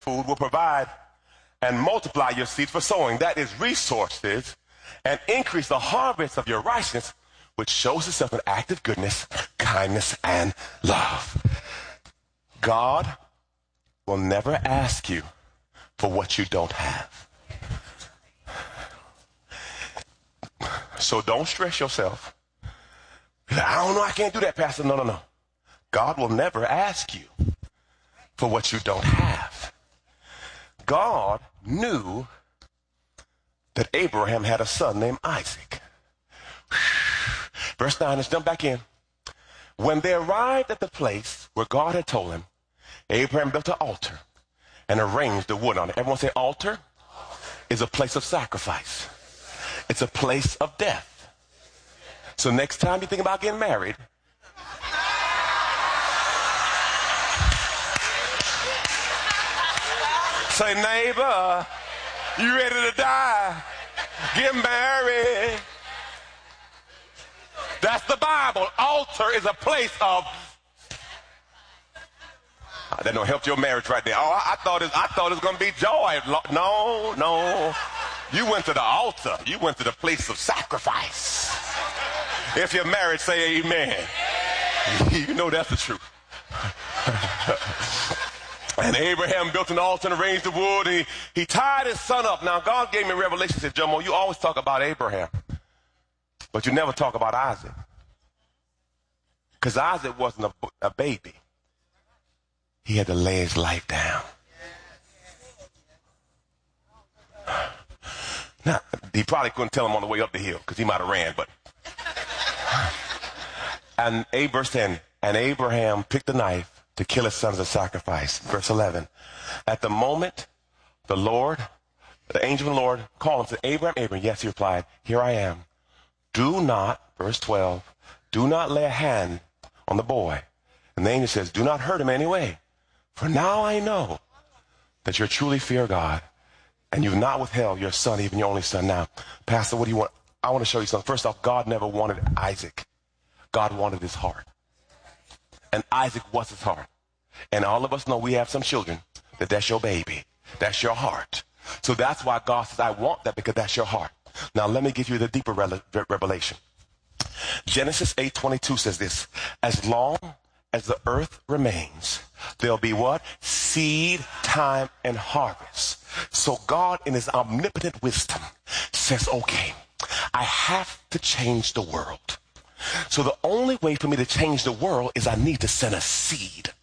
food will provide and multiply your seed for sowing. That is resources, and increase the harvest of your righteousness, which shows itself in active goodness, kindness, and love. God will never ask you for what you don't have. So don't stress yourself. I don't know, I can't do that, Pastor. No. God will never ask you for what you don't have. God knew that Abraham had a son named Isaac. Verse 9, let's jump back in. When they arrived at the place where God had told him, Abraham built an altar and arranged the wood on it. Everyone say altar is a place of sacrifice. It's a place of death. So next time you think about getting married, say, neighbor, you ready to die? Get married. That's the Bible. Altar is a place of. That don't help your marriage right there. Oh, I thought it was going to be joy. No. You went to the altar. You went to the place of sacrifice. If you're married, say amen. You know that's the truth. And Abraham built an altar and arranged the wood, and he tied his son up. Now, God gave me a revelation. He said, Jomo, you always talk about Abraham, but you never talk about Isaac. Because Isaac wasn't a baby. He had to lay his life down. Now, he probably couldn't tell him on the way up the hill because he might have ran, but. And verse 10, and Abraham picked the knife to kill his son as a sacrifice. Verse 11, at the moment, the angel of the Lord called him, said, Abraham, yes, he replied, here I am. Do not, verse 12, do not lay a hand on the boy. And the angel says, do not hurt him anyway. For now I know that you truly fear God, and you've not withheld your son, even your only son. Now, Pastor, what do you want? I want to show you something. First off, God never wanted Isaac. God wanted his heart. And Isaac was his heart. And all of us know we have some children that's your baby. That's your heart. So that's why God says, I want that, because that's your heart. Now, let me give you the deeper revelation. Genesis 8:22 says this, as long as the earth remains, there'll be what? Seed, time, and harvest. So God, in his omnipotent wisdom, says, okay, I have to change the world. So the only way for me to change the world is I need to send a seed.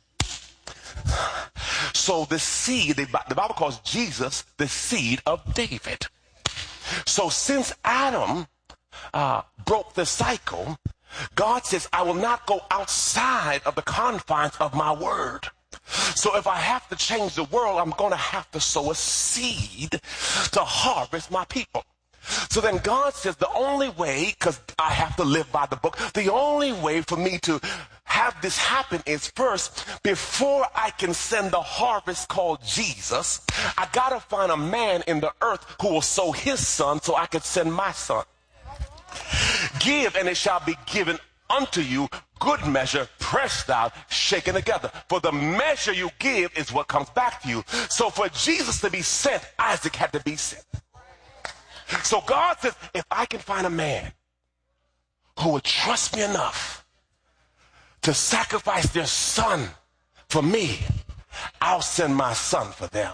So the seed, the Bible calls Jesus the seed of David. So since Adam broke the cycle, God says, I will not go outside of the confines of my word. So if I have to change the world, I'm going to have to sow a seed to harvest my people. So then God says the only way, because I have to live by the book, the only way for me to have this happen is first, before I can send the harvest called Jesus, I got to find a man in the earth who will sow his son so I can send my son. Give and it shall be given unto you, good measure, pressed out, shaken together. For the measure you give is what comes back to you. So for Jesus to be sent, Isaac had to be sent. So God says, if I can find a man who would trust me enough to sacrifice their son for me, I'll send my son for them.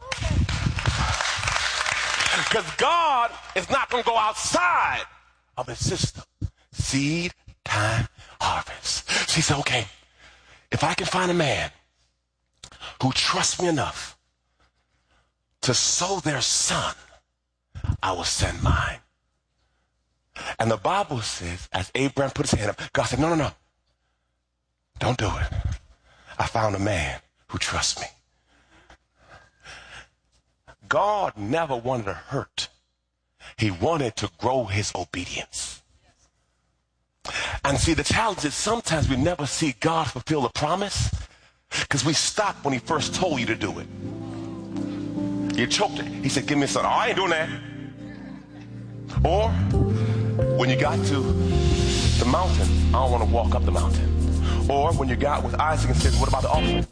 Because God is not going to go outside of his system. Seed, time, harvest. So he said, okay, if I can find a man who trusts me enough to sow their son, I will send mine. And the Bible says, as Abraham put his hand up, God said, no. Don't do it. I found a man who trusts me. God never wanted to hurt. He wanted to grow his obedience. And see, the challenge is sometimes we never see God fulfill the promise because we stopped when he first told you to do it. You choked it. He said, give me some. Oh, I ain't doing that. Or when you got to the mountain, I don't want to walk up the mountain. Or when you got with Isaac and said, what about the offering?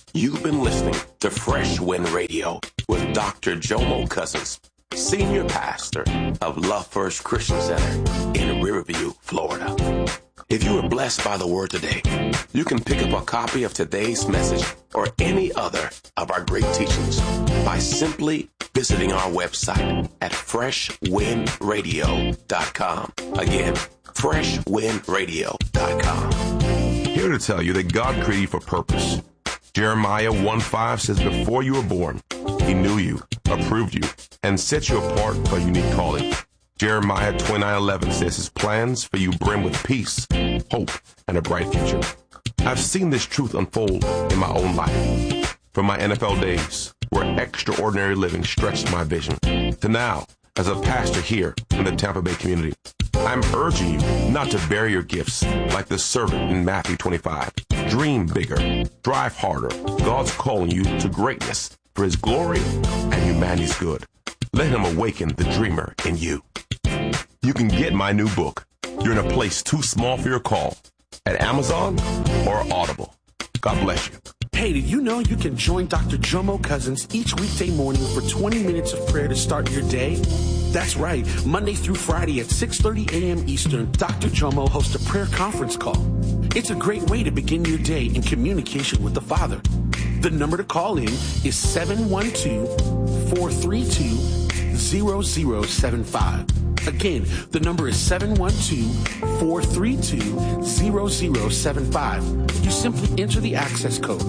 You've been listening to Fresh Wind Radio with Dr. Jomo Cousins, Senior Pastor of Love First Christian Center in Riverview, Florida. If you were blessed by the word today, you can pick up a copy of today's message or any other of our great teachings by simply visiting our website at freshwindradio.com. Again, freshwindradio.com. Here to tell you that God created you for purpose. Jeremiah 1:5 says, before you were born, he knew you, approved you, and set you apart for a unique calling. Jeremiah 29:11 says his plans for you brim with peace, hope, and a bright future. I've seen this truth unfold in my own life. From my NFL days, where extraordinary living stretched my vision, to now, as a pastor here in the Tampa Bay community. I'm urging you not to bury your gifts like the servant in Matthew 25. Dream bigger, drive harder. God's calling you to greatness for his glory and humanity's good. Let him awaken the dreamer in you. You can get my new book, You're in a Place Too Small for Your Call, at Amazon or Audible. God bless you. Hey, did you know you can join Dr. Jomo Cousins each weekday morning for 20 minutes of prayer to start your day? That's right. Monday through Friday at 6:30 a.m. Eastern, Dr. Jomo hosts a prayer conference call. It's a great way to begin your day in communication with the Father. The number to call in is 712-432-0075. Again, the number is 712-432-0075. You simply enter the access code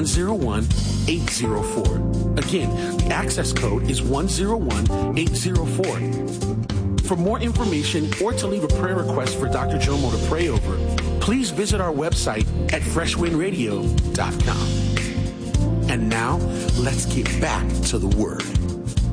101804. Again, the access code is 101804. For more information or to leave a prayer request for Dr. Jomo to pray over, please visit our website at freshwindradio.com. And now, let's get back to the Word.